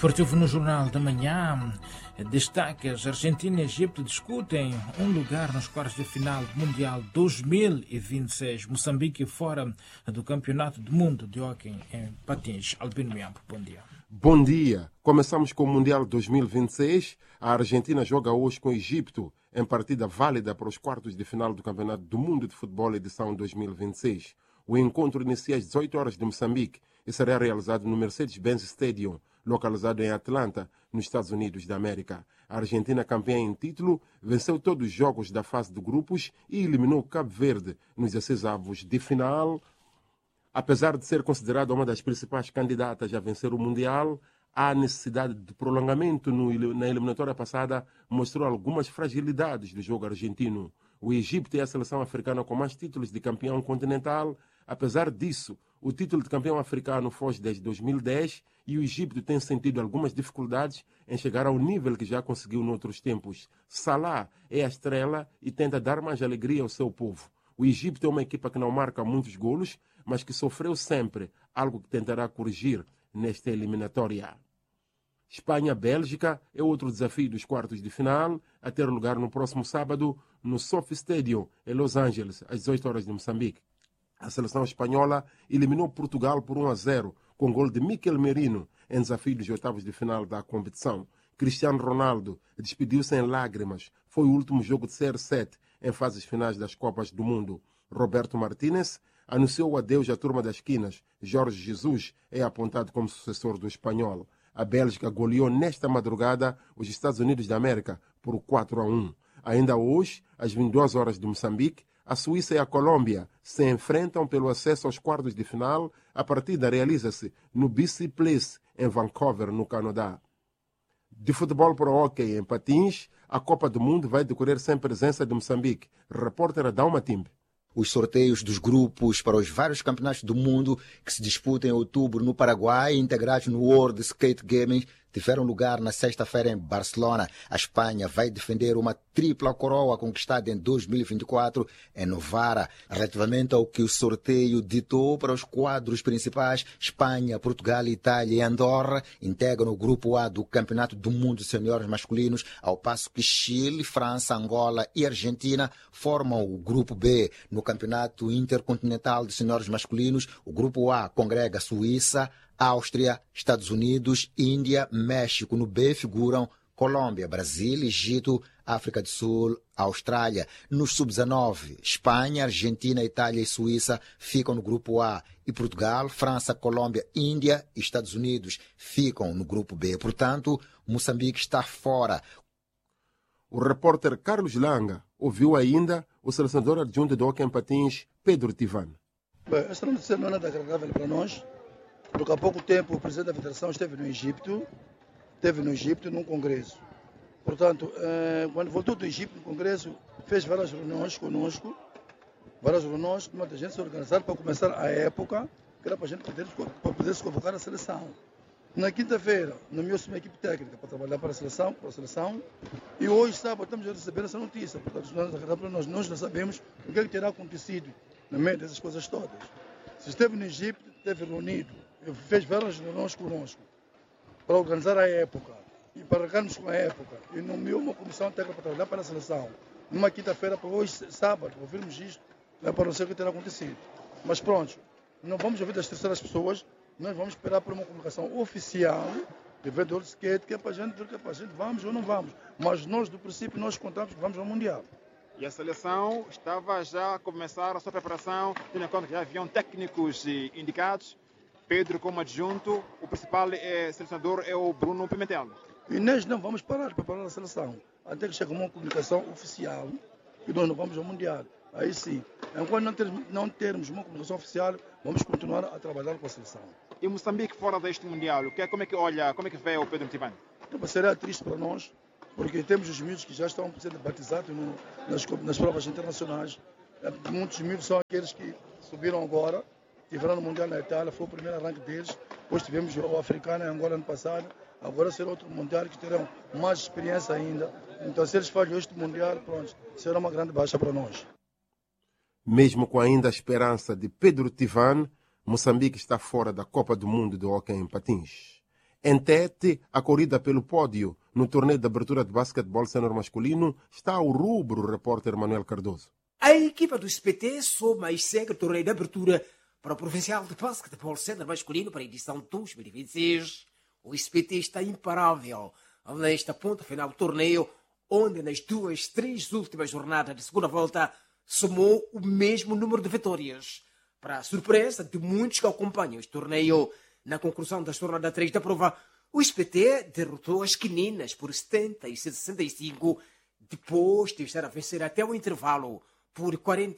Desportivo no Jornal da Manhã destaca: Argentina e Egito discutem um lugar nos quartos de final do Mundial 2026. Moçambique fora do Campeonato do Mundo de Hóquei em Patins. Albino Miampo, bom dia. Bom dia. Começamos com o Mundial 2026. A Argentina joga hoje com o Egito em partida válida para os quartos de final do Campeonato do Mundo de Futebol edição 2026. O encontro inicia às 18 horas de Moçambique e será realizado no Mercedes-Benz Stadium, localizado em Atlanta, nos Estados Unidos da América. A Argentina, campeã em título, venceu todos os jogos da fase de grupos e eliminou Cabo Verde nos 16avos de final. Apesar de ser considerada uma das principais candidatas a vencer o Mundial, a necessidade de prolongamento na eliminatória passada mostrou algumas fragilidades do jogo argentino. O Egito é a seleção africana com mais títulos de campeão continental. Apesar disso, o título de campeão africano foge desde 2010 e o Egito tem sentido algumas dificuldades em chegar ao nível que já conseguiu noutros tempos. Salah é a estrela e tenta dar mais alegria ao seu povo. O Egito é uma equipa que não marca muitos golos, mas que sofreu sempre, algo que tentará corrigir nesta eliminatória. Espanha-Bélgica é outro desafio dos quartos de final, a ter lugar no próximo sábado no Sophie Stadium, em Los Angeles, às 18 horas de Moçambique. A seleção espanhola eliminou Portugal por 1-0, com gol de Mikel Merino, em desafio dos oitavos de final da competição. Cristiano Ronaldo despediu-se em lágrimas. Foi o último jogo de CR7 em fases finais das Copas do Mundo. Roberto Martínez anunciou o adeus à turma das esquinas. Jorge Jesus é apontado como sucessor do espanhol. A Bélgica goleou nesta madrugada os Estados Unidos da América por 4-1. Ainda hoje, às 22 horas de Moçambique, a Suíça e a Colômbia se enfrentam pelo acesso aos quartos de final. A partida realiza-se no BC Place, em Vancouver, no Canadá. De futebol para o hóquei em patins, a Copa do Mundo vai decorrer sem presença de Moçambique. Repórter Adalma Timbe. Os sorteios dos grupos para os vários campeonatos do mundo que se disputam em outubro no Paraguai, integrados no World Skate Gaming, tiveram lugar na sexta-feira em Barcelona. A Espanha vai defender uma tripla coroa conquistada em 2024 em Novara. Relativamente ao que o sorteio ditou para os quadros principais, Espanha, Portugal, Itália e Andorra integram o grupo A do Campeonato do Mundo de Senhores Masculinos, ao passo que Chile, França, Angola e Argentina formam o grupo B. No Campeonato Intercontinental de Senhores Masculinos, o grupo A congrega Suíça, Áustria, Estados Unidos, Índia, México. No B figuram Colômbia, Brasil, Egito, África do Sul, Austrália. Nos sub-19, Espanha, Argentina, Itália e Suíça ficam no grupo A e Portugal, França, Colômbia, Índia e Estados Unidos ficam no grupo B. Portanto, Moçambique está fora. O repórter Carlos Langa ouviu ainda o selecionador adjunto do hóquei em patins, Pedro Tivan. Bem, esta notícia não é nada agradável para nós, porque há pouco tempo o presidente da federação esteve no Egito num congresso. Portanto, quando voltou do Egito no congresso, fez várias reuniões conosco, muita gente se organizar para começar a época, que era para a gente poder se convocar a seleção. Na quinta-feira, nomeou-se uma equipe técnica para trabalhar para a seleção, e hoje, sábado, estamos a receber essa notícia. Portanto, nós não sabemos o que é que terá acontecido no meio dessas coisas todas. Se esteve no Egito, esteve reunido, fez várias reuniões conosco para organizar a época e para arrancarmos com a época, e nomeou uma comissão técnica para trabalhar para a seleção. Numa quinta-feira, para hoje, sábado, ouvirmos isto, para não ser o que terá acontecido. Mas pronto, não vamos ouvir das terceiras pessoas. Nós vamos esperar por uma comunicação oficial de vendedor de skate, que é para a gente ver que é para a gente vamos ou não vamos. Mas nós, do princípio, nós contamos que vamos ao Mundial. E a seleção estava já a começar a sua preparação, tendo em conta que já haviam técnicos indicados. Pedro como adjunto, o principal selecionador é o Bruno Pimentel. E nós não vamos parar de preparar a seleção, até que chegue uma comunicação oficial que nós não vamos ao Mundial. Aí sim, enquanto não termos uma comunicação oficial, vamos continuar a trabalhar com a seleção. E Moçambique fora deste Mundial, como é que vê o Pedro Tivan? Será triste para nós, porque temos os miúdos que já estão sendo batizados nas provas internacionais. Muitos miúdos são aqueles que subiram agora, tiveram no Mundial na Itália, foi o primeiro arranque deles. Depois tivemos o africano em Angola ano passado. Agora será outro Mundial que terão mais experiência ainda. Então, se eles falham este Mundial, pronto, será uma grande baixa para nós. Mesmo com ainda a esperança de Pedro Tivan, Moçambique está fora da Copa do Mundo de hóquei em patins. Em Tete, a corrida pelo pódio no torneio de abertura de basquetebol sênior masculino está ao rubro o repórter Manuel Cardoso. A equipa do SPT soma e segue o torneio de abertura para o provincial de basquetebol sênior masculino para a edição 2026. O SPT está imparável nesta ponta final do torneio, onde nas três últimas jornadas de segunda volta somou o mesmo número de vitórias. Para a surpresa de muitos que acompanham este torneio, na conclusão da jornada 3 da prova, o SPT derrotou as Quininas por 70-65, depois de estar a vencer até o intervalo por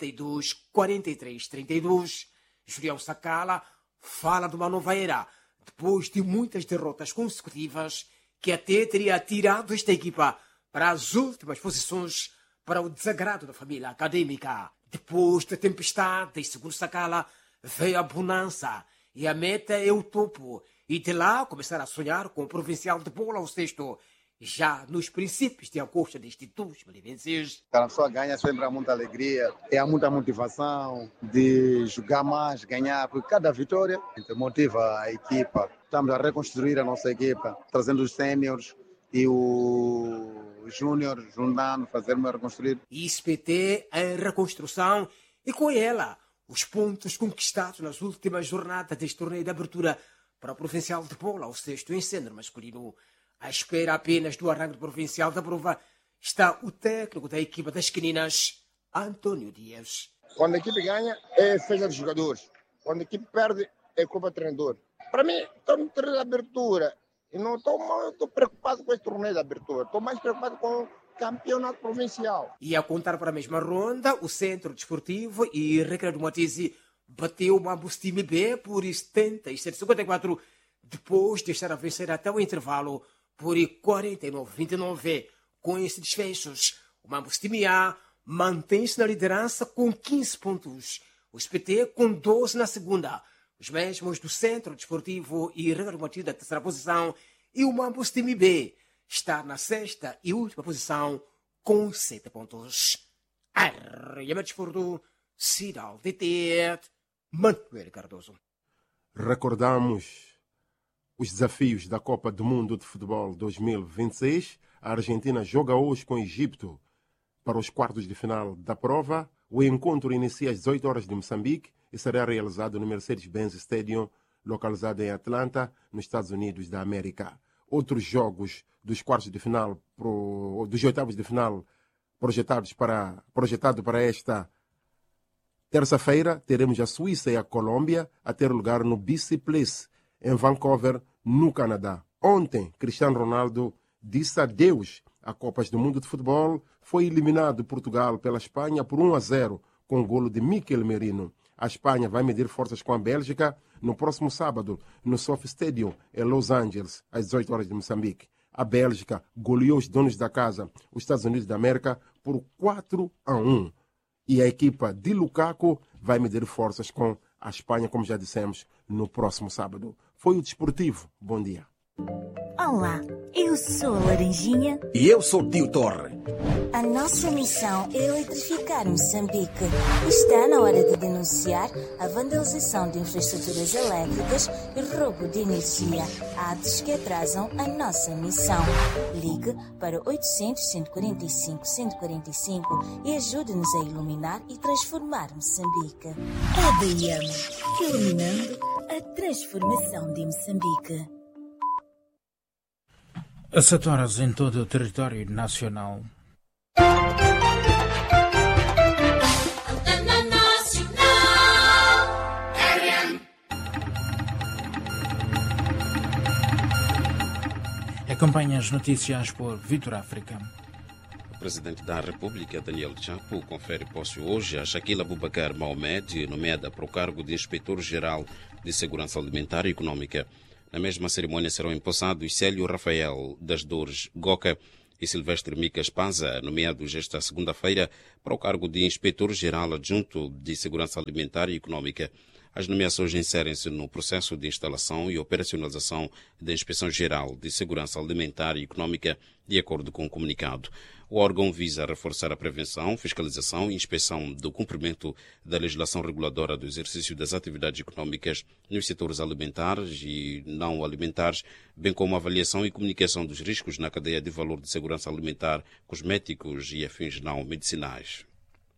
42-43-32. Julião Sacala fala de uma nova era, depois de muitas derrotas consecutivas, que até teria tirado esta equipa para as últimas posições, para o desagrado da família acadêmica. Depois da tempestade, segundo Sacala, veio a bonança e a meta é o topo. E de lá começar a sonhar com o provincial de bola ao sexto, já nos princípios de agosto deste 2026. A pessoa ganha sempre há muita alegria, há muita motivação de jogar mais, ganhar, porque cada vitória motiva a equipa. Estamos a reconstruir a nossa equipa, trazendo os sêniores e os júniores, juntando, fazermos reconstruir. SPT em reconstrução e com ela os pontos conquistados nas últimas jornadas deste torneio de abertura para o provincial de bola ao sexto em sênior masculino. À espera apenas do arranque provincial da prova está o técnico da equipa das Quininas, Antônio Dias. Quando a equipe ganha, é feita dos jogadores. Quando a equipe perde, é culpa do treinador. Para mim, estou no torneio de abertura e não estou preocupado com esse torneio de abertura. Estou mais preocupado com o campeonato provincial. E a contar para a mesma ronda, o Centro Desportivo e Recreio do Matize bateu o Mambustime B por 77-54, depois de estar a vencer até o intervalo por 49-29. Com esses desfechos, o Mambustime A mantém-se na liderança com 15 pontos. O SPT com 12 na segunda. Os mesmos do Centro Desportivo e Recreio do Matize da terceira posição. E o Mambustime B está na sexta e última posição com 7 pontos. Arraiama Desporto, Cidade de Tete, Manuel Cardoso. Recordamos os desafios da Copa do Mundo de Futebol 2026. A Argentina joga hoje com o Egito para os quartos de final da prova. O encontro inicia às 18 horas de Moçambique e será realizado no Mercedes-Benz Stadium, localizado em Atlanta, nos Estados Unidos da América. Outros jogos dos quartos de final, dos oitavos de final, projetado para esta terça-feira, teremos a Suíça e a Colômbia a ter lugar no BC Place, em Vancouver, no Canadá. Ontem, Cristiano Ronaldo disse adeus a Copas do Mundo de Futebol. Foi eliminado Portugal pela Espanha por 1-0 com o golo de Mikel Merino. A Espanha vai medir forças com a Bélgica no próximo sábado, no Sophie Stadium, em Los Angeles, às 18 horas de Moçambique. A Bélgica goleou os donos da casa, os Estados Unidos da América, por 4-1. E a equipa de Lukaku vai medir forças com a Espanha, como já dissemos, no próximo sábado. Foi o Desportivo. Bom dia. Olá, eu sou a Laranjinha. E eu sou o Tio Torre. A nossa missão é eletrificar Moçambique. Está na hora de denunciar a vandalização de infraestruturas elétricas e roubo de energia, atos que atrasam a nossa missão. Ligue para 800-145-145 e ajude-nos a iluminar e transformar Moçambique. ADM, iluminando a transformação de Moçambique. A 7 horas em todo o território nacional. Acompanhe as notícias por Vitor África. O presidente da República, Daniel Chapo, confere posse hoje a Shaquille Abubakar Mohamed, nomeada para o cargo de Inspetor-Geral de Segurança Alimentar e Econômica. Na mesma cerimônia serão empossados Célio Rafael das Dores Goca e Silvestre Micas Panza, nomeados esta segunda-feira para o cargo de Inspetor-Geral Adjunto de Segurança Alimentar e Econômica. As nomeações inserem-se no processo de instalação e operacionalização da Inspeção-Geral de Segurança Alimentar e Econômica, de acordo com o comunicado. O órgão visa reforçar a prevenção, fiscalização e inspeção do cumprimento da legislação reguladora do exercício das atividades econômicas nos setores alimentares e não alimentares, bem como a avaliação e comunicação dos riscos na cadeia de valor de segurança alimentar, cosméticos e afins não medicinais.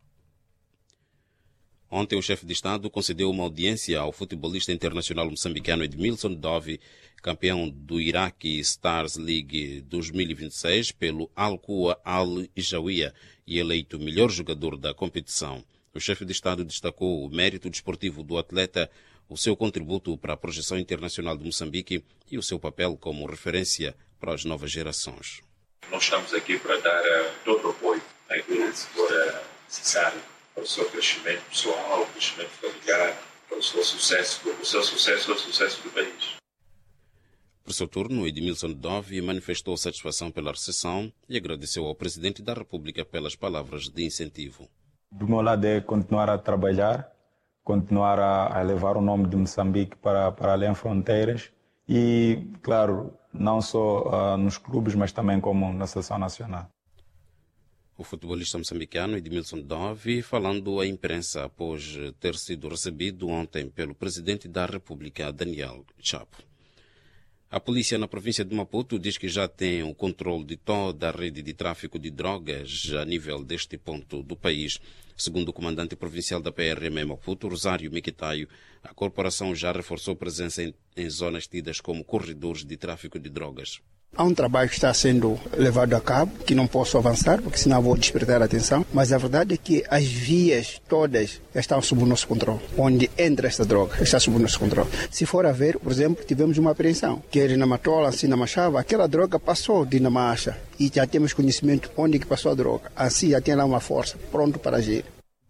Ontem, o chefe de Estado concedeu uma audiência ao futebolista internacional moçambicano Edmilson Dove, campeão do Iraque Stars League 2026 pelo Al-Quwa Al-Jawiya e eleito melhor jogador da competição. O chefe de Estado destacou o mérito desportivo do atleta, o seu contributo para a projeção internacional de Moçambique e o seu papel como referência para as novas gerações. Nós estamos aqui para dar todo o apoio àquilo que for necessário para o seu crescimento pessoal, o crescimento familiar, para o seu sucesso. O seu sucesso é o sucesso do país. Por seu turno, Edmilson Dove manifestou satisfação pela recepção e agradeceu ao Presidente da República pelas palavras de incentivo. Do meu lado é continuar a trabalhar, continuar a levar o nome de Moçambique para além fronteiras e, claro, não só nos clubes, mas também como na seleção nacional. O futebolista moçambicano Edmilson Dove falando à imprensa após ter sido recebido ontem pelo Presidente da República, Daniel Chapo. A polícia na província de Maputo diz que já tem o controle de toda a rede de tráfico de drogas a nível deste ponto do país. Segundo o comandante provincial da PRM em Maputo, Rosário Miquitaio, a corporação já reforçou presença em zonas tidas como corredores de tráfico de drogas. Há um trabalho que está sendo levado a cabo, que não posso avançar, porque senão vou despertar a atenção, mas a verdade é que as vias todas estão sob o nosso controle. Onde entra esta droga está sob o nosso controle. Se for a ver, por exemplo, tivemos uma apreensão, que era na Matola, assim na Machava, aquela droga passou de Namacha e já temos conhecimento onde que passou a droga. Assim já tem lá uma força pronto para agir.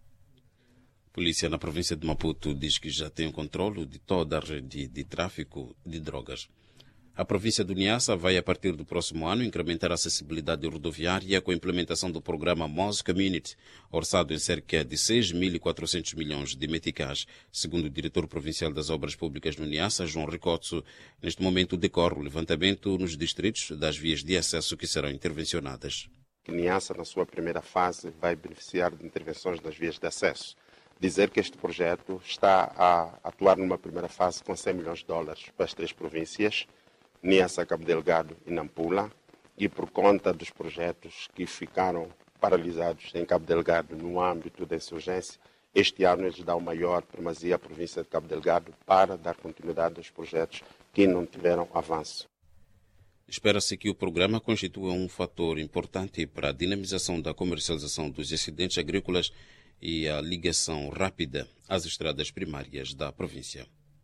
A polícia na província de Maputo diz que já tem o controle de toda a rede de tráfico de drogas. A província do Niassa vai, a partir do próximo ano, incrementar a acessibilidade rodoviária com a implementação do programa MOS Community, orçado em cerca de 6.400 milhões de meticais. Segundo o diretor provincial das obras públicas do Niassa, João Ricotso, neste momento decorre o levantamento nos distritos das vias de acesso que serão intervencionadas. Niassa, na sua primeira fase, vai beneficiar de intervenções das vias de acesso. Dizer que este projeto está a atuar numa primeira fase com 100 milhões de dólares para as 3 províncias, Niassa, Cabo Delgado e Nampula, e por conta dos projetos que ficaram paralisados em Cabo Delgado no âmbito da insurgência, este ano eles dão maior primazia à província de Cabo Delgado para dar continuidade aos projetos que não tiveram avanço. Espera-se que o programa constitua um fator importante para a dinamização da comercialização dos excedentes agrícolas e a ligação rápida às estradas primárias da província.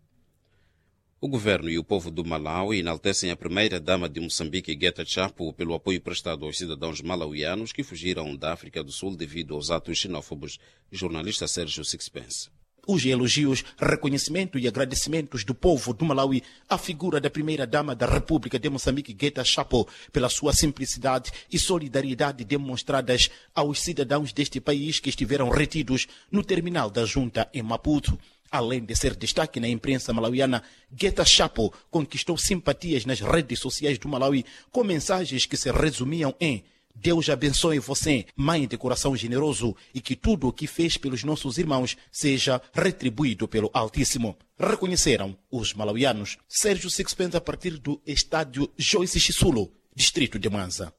O governo e o povo do Malawi enaltecem a primeira-dama de Moçambique, Geta Chapo, pelo apoio prestado aos cidadãos malauianos que fugiram da África do Sul devido aos atos xenófobos. Jornalista Sérgio Sixpence. Os elogios, reconhecimento e agradecimentos do povo do Malawi à figura da primeira-dama da República de Moçambique, Geta Chapo, pela sua simplicidade e solidariedade demonstradas aos cidadãos deste país que estiveram retidos no terminal da junta em Maputo. Além de ser destaque na imprensa malauiana, Geta Chapo conquistou simpatias nas redes sociais do Malawi com mensagens que se resumiam em Deus abençoe você, mãe de coração generoso, e que tudo o que fez pelos nossos irmãos seja retribuído pelo Altíssimo. Reconheceram os malauianos. Sérgio Sixpence a partir do estádio Joyce Chisulo, distrito de Mwanza.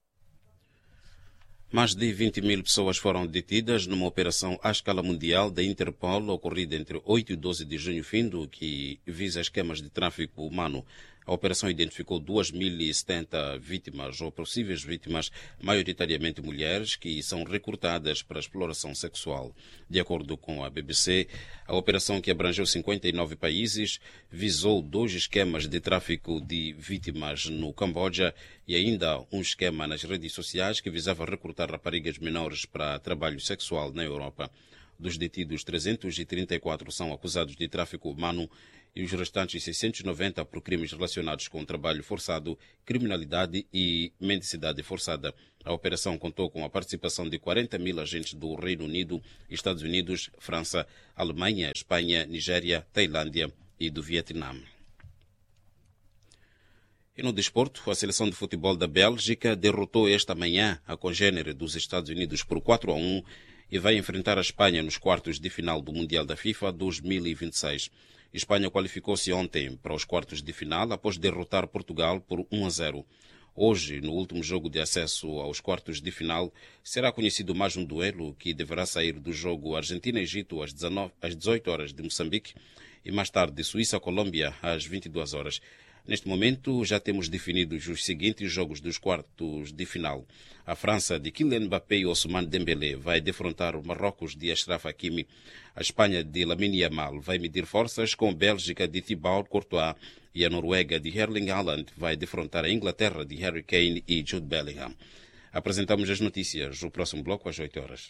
Mais de 20 mil pessoas foram detidas numa operação à escala mundial da Interpol ocorrida entre 8 e 12 de junho findo, que visa esquemas de tráfico humano. A operação identificou 2.070 vítimas ou possíveis vítimas, maioritariamente mulheres, que são recrutadas para a exploração sexual. De acordo com a BBC, a operação, que abrangeu 59 países, visou 2 esquemas de tráfico de vítimas no Camboja e ainda um esquema nas redes sociais que visava recrutar raparigas menores para trabalho sexual na Europa. Dos detidos, 334 são acusados de tráfico humano e os restantes 690 por crimes relacionados com trabalho forçado, criminalidade e mendicidade forçada. A operação contou com a participação de 40 mil agentes do Reino Unido, Estados Unidos, França, Alemanha, Espanha, Nigéria, Tailândia e do Vietnã. E no desporto, a seleção de futebol da Bélgica derrotou esta manhã a congênere dos Estados Unidos por 4-1 e vai enfrentar a Espanha nos quartos de final do Mundial da FIFA 2026. A Espanha qualificou-se ontem para os quartos de final após derrotar Portugal por 1-0. Hoje, no último jogo de acesso aos quartos de final, será conhecido mais um duelo que deverá sair do jogo Argentina-Egito às 18 horas de Moçambique e mais tarde Suíça-Colômbia às 22 horas. Neste momento, já temos definidos os seguintes jogos dos quartos de final. A França de Kylian Mbappé e Ousmane Dembélé vai defrontar o Marrocos de Achraf Hakimi. A Espanha de Lamine Yamal vai medir forças com a Bélgica de Thibaut Courtois e a Noruega de Erling Haaland vai defrontar a Inglaterra de Harry Kane e Jude Bellingham. Apresentamos as notícias. O próximo bloco às 8 horas.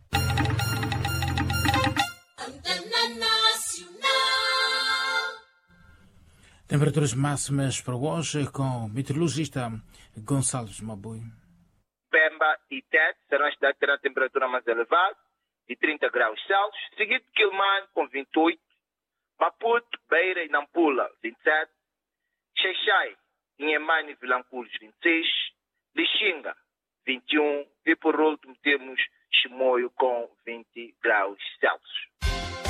Temperaturas máximas para hoje com o meteorologista Gonçalves Mabui. Pemba e Tete serão as cidades que terão a temperatura mais elevada, de 30 graus Celsius, seguido de Quilmane com 28, Maputo, Beira e Nampula, 27, Xai-Xai, Inhemane e Vilanculos, 26, Lixinga, 21 e por último temos Chimoio com 20 graus Celsius.